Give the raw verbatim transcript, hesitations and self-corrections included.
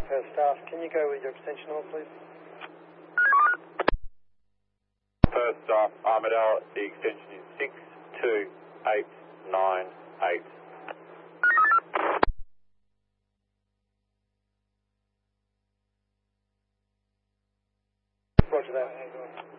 First staff, can you go with your extension number, please? First staff, Armadale, the extension is six two eight nine eight. Roger that.